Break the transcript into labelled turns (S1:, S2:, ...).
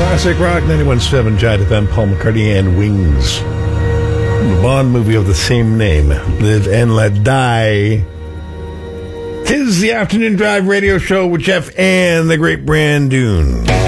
S1: Classic Rock 91.7 Giant FM, Paul McCartney and Wings. The Bond movie of the same name, Live and Let Die. 'Tis the Afternoon Drive radio show with Jeff and the great Brand Dune.